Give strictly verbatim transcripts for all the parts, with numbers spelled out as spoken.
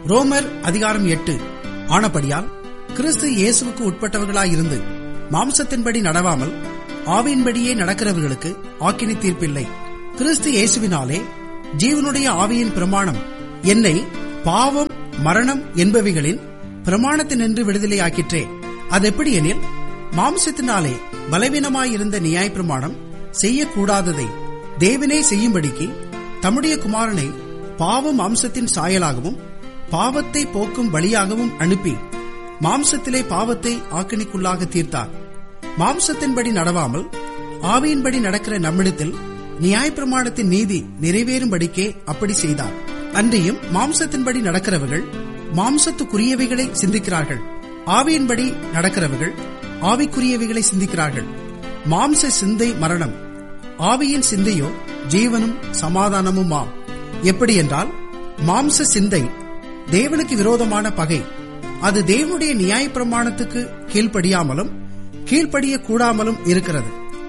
ரோமர் அதிகாரம் எட்டு. ஆனபடியால் கிறிஸ்து இயேசுவுக்கு உட்பட்டவர்களாயிருந்து மாம்சத்தின்படி நடவாமல் ஆவியின்படியே நடக்கிறவர்களுக்கு ஆக்கினை தீர்ப்பில்லை. கிறிஸ்து இயேசுவினாலே ஜீவனுடைய ஆவியின் பிரமாணம் என்னை பாவம் மரணம் என்பவைகளின் பிரமாணத்தினின்று விடுதலையாக்கிற்றே. அதெப்படி எனில், மாம்சத்தினாலே பலவீனமாயிருந்த நியாய பிரமாணம் செய்யக்கூடாததை தேவனே செய்யும்படிக்கு தம்முடைய குமாரனை பாவ மாம்சத்தின் சாயலாகவும் பாவத்தை போக்கும் பலியாகவும் அனுப்பி மாம்சத்திலே பாவத்தை ஆக்கினைக்குள்ளாக தீர்த்தார். மாம்சத்தின்படி நடவாமல் ஆவியின்படி நடக்கிற நம்மிடத்தில் நியாயப்பிரமாணத்தின் நீதி நிறைவேறும்படிக்கே அப்படி செய்தார். அன்றியும் மாம்சத்தின்படி நடக்கிறவர்கள் மாம்சத்துக்குரியவைகளை சிந்திக்கிறார்கள், ஆவியின்படி நடக்கிறவர்கள் ஆவிக்குரியவைகளை சிந்திக்கிறார்கள். மாம்ச சிந்தை மரணம், ஆவியின் சிந்தையோ ஜீவனும் சமாதானமுமாம். எப்படி என்றால், மாம்ச சிந்தை தேவனுக்கு விரோதமான பகை. அது தேவனுடைய நியாயப்பிரமாணத்துக்கு கீழ்ப்படியாமலும் கீழ்ப்படிய கூடாமலும் இருக்கிறது.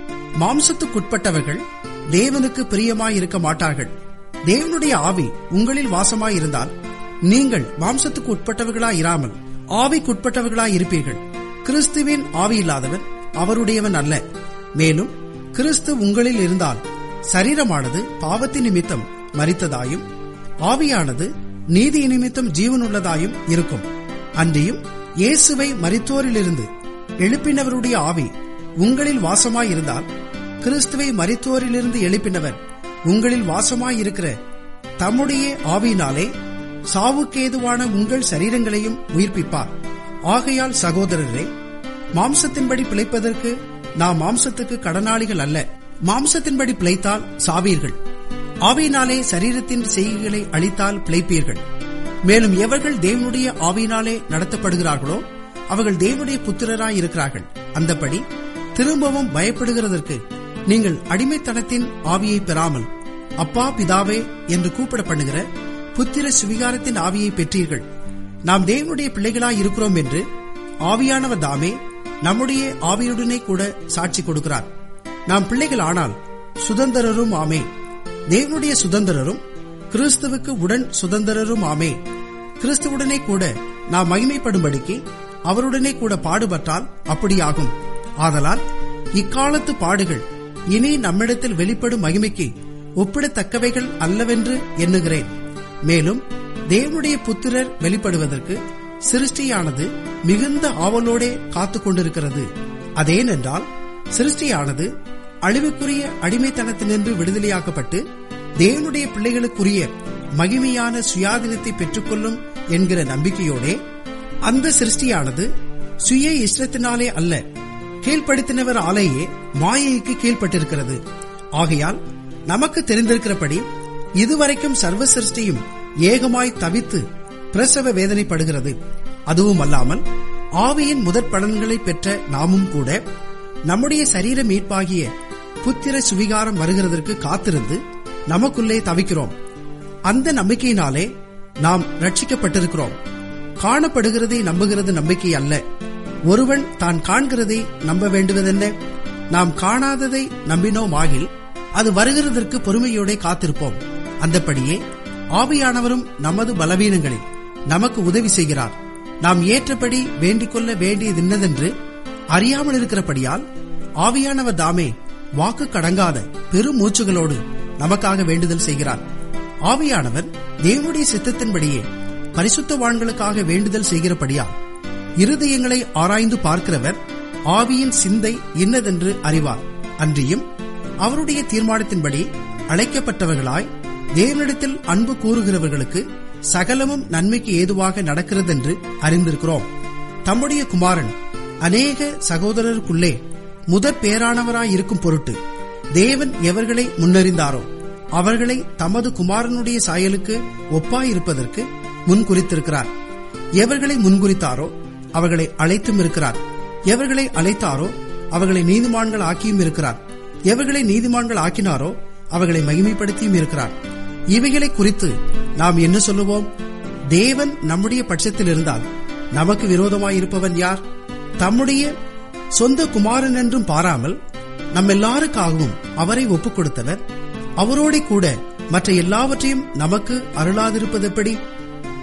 மாம்சத்துக்குட்பட்டவர்கள் தேவனுக்கு பிரியமாயிருக்க மாட்டார்கள். தேவனுடைய ஆவி உங்களில் வாசமாயிருந்தால் நீங்கள் மாம்சத்துக்கு உட்பட்டவர்களாயிராமல் ஆவிக்குட்பட்டவர்களாயிருப்பீர்கள். கிறிஸ்துவின் ஆவி இல்லாதவன் அவருடையவன் அல்ல. மேலும் கிறிஸ்து உங்களில் இருந்தால் சரீரமானது பாவத்தின் நிமித்தம் மரித்ததாயும் ஆவியானது நீதி நிமித்தம் ஜீவனுள்ளதாயும் இருக்கும். அன்றியும் இயேசுவை மரித்தோரிலிருந்து எழுப்பினவருடைய ஆவி உங்களில் வாசமாயிருந்தால் கிறிஸ்துவை மரித்தோரிலிருந்து எழுப்பினவர் உங்களில் வாசமாயிருக்கிற தம்முடைய ஆவியினாலே சாவுக்கேதுவான உங்கள் சரீரங்களையும் உயிர்ப்பிப்பார். ஆகையால் சகோதரரே, மாம்சத்தின்படி பிழைப்பதற்கு நாம் மாம்சத்துக்கு கடனாளிகள் அல்ல. மாம்சத்தின்படி பிழைத்தால் சாவீர்கள், ஆவியினாலே சரீரத்தின் செய்கைகளை அழித்தால் பிழைப்பீர்கள். மேலும் எவர்கள் தேவனுடைய ஆவியினாலே நடத்தப்படுகிறார்களோ அவர்கள் தேவனுடைய புத்திரராய் இருக்கிறார்கள். அந்தபடி திரும்பவும் பயப்படுகிறதற்கு நீங்கள் அடிமைத்தனத்தின் ஆவியை பெறாமல் அப்பா பிதாவே என்று கூப்பிட பண்ணுகிற புத்திர சுவிகாரத்தின் ஆவியை பெற்றீர்கள். நாம் தேவனுடைய பிள்ளைகளாய் இருக்கிறோம் என்று ஆவியானவர் தாமே நம்முடைய ஆவியுடனே கூட சாட்சி கொடுக்கிறார். நாம் பிள்ளைகள் ஆனால் சுதந்திரரும் ஆமே, தேவனுடைய சுதந்திரரும் கிறிஸ்துவுக்கு உடன் சுதந்திரரும் ஆமே. கிறிஸ்துவுடனே கூட நாம் மகிமைப்படும்படிக்கு அவருடனே கூட பாடுபட்டால் அப்படியாகும். ஆதலால் இக்காலத்து பாடுகள் இனி நம்மிடத்தில் வெளிப்படும் மகிமைக்கு ஒப்பிடத்தக்கவைகள் அல்லவென்று எண்ணுகிறேன். மேலும் தேவனுடைய புத்திரர் வெளிப்படுவதற்கு சிருஷ்டியானது மிகுந்த ஆவலோடே காத்து கொண்டிருக்கிறது. அதேனென்றால் சிருஷ்டியானது அழிவுக்குரிய அடிமைத்தனத்தினின்று விடுதலையாக்கப்பட்டு தேவனுடைய பிள்ளைகளுக்குரிய மகிமையான சுயாதீனத்தை பெற்றுக்கொள்ளும் என்கிற நம்பிக்கையோடே அந்த சிருஷ்டியானது சுய இஷ்டத்தினாலே அல்ல, கீழ்ப்படுத்தினவர் ஆலேயே மாயைக்கு கீழ்பட்டிருக்கிறது. ஆகையால் நமக்கு தெரிந்திருக்கிறபடி இதுவரைக்கும் சர்வ சிருஷ்டியும் ஏகமாய் தவித்து பிரசவ வேதனைப்படுகிறது. அதுவும் அல்லாமல் ஆவியின் முதற் பலன்களை பெற்ற நாமும் கூட நம்முடைய சரீர மீட்பாகிய புத்திர சுவிகாரம் வருகிறதற்கு காத்திருந்து நமக்குள்ளே தவிக்கிறோம். அந்த நம்பிக்கையினாலே நாம் ரட்சிக்கப்பட்டிருக்கிறோம். காணப்படுகிறதை நம்புகிறது நம்பிக்கை அல்ல. ஒருவன் தான் காண்கிறதை நம்ப வேண்டுவதென்ன? நாம் காணாததை நம்பினோமாகில் அது வருகிறதற்கு பொறுமையோட காத்திருப்போம். அந்தபடியே ஆவியானவரும் நமது பலவீனங்களில் நமக்கு உதவி செய்கிறார். நாம் ஏற்றபடி வேண்டிக் கொள்ள வேண்டியதென்னதென்று அறியாமல் இருக்கிறபடியால் ஆவியானவர் தாமே வாக்கு கடங்காத பெரும் மூச்சுகளோடு நமக்காக வேண்டுதல் செய்கிறார். ஆவியானவர் தேவனுடைய சித்தத்தின்படியே பரிசுத்தவான்களுக்காக வேண்டுதல் செய்கிறபடியால் இருதயங்களை ஆராய்ந்து பார்க்கிறவர் ஆவியின் சிந்தை இன்னதென்று அறிவார். அன்றியும் அவருடைய தீர்மானத்தின்படி அழைக்கப்பட்டவர்களாய் தேவனிடத்தில் அன்பு கூறுகிறவர்களுக்கு சகலமும் நன்மைக்கு ஏதுவாக நடக்கிறதென்று அறிந்திருக்கிறோம். தம்முடைய குமாரன் அநேக சகோதரருக்குள்ளே முதற் பேரானவராயிருக்கும் பொருட்டு தேவன் எவர்களை முன்னறிந்தாரோ அவர்களை தமது குமாரனுடைய சாயலுக்கு ஒப்பாயிருப்பதற்கு முன்குறித்திருக்கிறார். எவர்களை முன்குறித்தாரோ அவர்களை அழைத்தும் இருக்கிறார். எவர்களை அழைத்தாரோ அவர்களை நீதிமான்கள் ஆக்கியும் இருக்கிறார். எவர்களை நீதிமான்கள் ஆக்கினாரோ அவர்களை மகிமைப்படுத்தியும் இருக்கிறார். இவைகளை குறித்து நாம் என்ன சொல்லுவோம்? தேவன் நம்முடைய பட்சத்தில் இருந்தால் நமக்கு விரோதமாயிருப்பவன் யார்? தம்முடைய சொந்த குமாரன் என்றும் பாராமல் நம்மெல்லாருக்காகவும் அவரை ஒப்புக் கொடுத்தவர் அவரோட கூட மற்ற எல்லாவற்றையும் நமக்கு அருளாதிருப்பதெப்படி?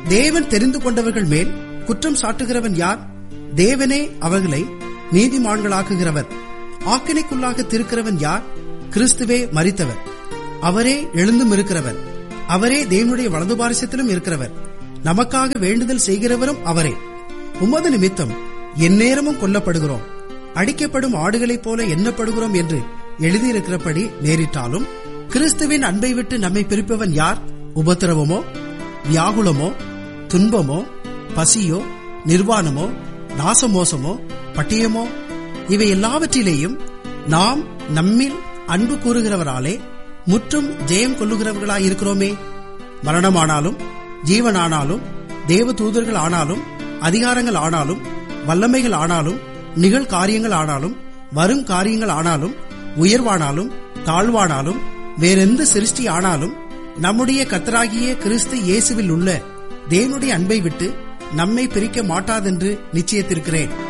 தேவன் தெரிந்து கொண்டவர்கள் மேல் குற்றம் சாட்டுகிறவன் யார்? தேவனே அவர்களை நீதிமான்களாக்குகிறவர். ஆக்கினைக்குள்ளாக திருக்கிறவன் யார்? கிறிஸ்துவே மரித்தவர், அவரே எழுந்தும் இருக்கிறவர், அவரே தேவனுடைய வலது பாரிசத்திலும் இருக்கிறவர், நமக்காக வேண்டுதல் செய்கிறவரும் அவரே. உமது நிமித்தம் எந்நேரமும் கொல்லப்படுகிறோம், அடிக்கப்படும் ஆடுகளைப் போல எண்ணப்படுகிறோம் என்று எழுதியிருக்கிறபடி நேரிட்டாலும் கிறிஸ்துவின் அன்பை விட்டு நம்மை பிரிப்பவன் யார்? உபத்திரவமோ, வியாகுலமோ, துன்பமோ, பசியோ, நிர்வாணமோ, நாசமோசமோ, பட்டியமோ, இவை எல்லாவற்றிலேயும் நாம் நம்மில் அன்பு கூறுகிறவராலே முற்றும் ஜெயம் கொள்ளுகிறவர்களாயிருக்கிறோமே. மரணமானாலும் ஜீவனானாலும் தேவ தூதர்கள் ஆனாலும் அதிகாரங்கள் ஆனாலும் வல்லமைகள் ஆனாலும் நிகழ்காரியங்கள் ஆனாலும் வரும் காரியங்கள் ஆனாலும் உயர்வானாலும் தாழ்வானாலும் வேறெந்த சிருஷ்டி ஆனாலும் நம்முடைய கர்த்தராகிய கிறிஸ்து இயேசுவில் உள்ள தேவனுடைய அன்பை விட்டு நம்மை பிரிக்க மாட்டாதென்று நிச்சயித்திருக்கிறேன்.